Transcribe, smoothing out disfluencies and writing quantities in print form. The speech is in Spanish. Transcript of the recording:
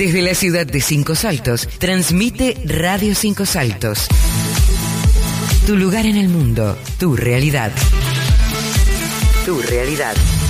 Desde la ciudad de Cinco Saltos, transmite Radio Cinco Saltos. Tu lugar en el mundo, tu realidad. Tu realidad.